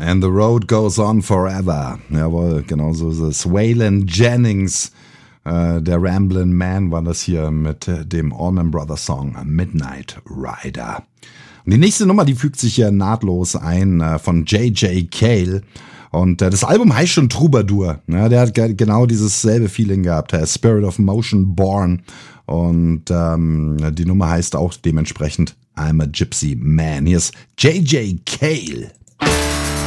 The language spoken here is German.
And the road goes on forever. Jawohl, genau so ist es. Waylon Jennings, der Ramblin' Man, war das hier mit dem Allman Brothers Song Midnight Rider. Und die nächste Nummer, die fügt sich hier nahtlos ein von J.J. Cale. Und das Album heißt schon Troubadour. Ja, der hat genau dieses selbe Feeling gehabt. Spirit of Motion Born. Und die Nummer heißt auch dementsprechend I'm a Gypsy Man. Hier ist J.J. Cale.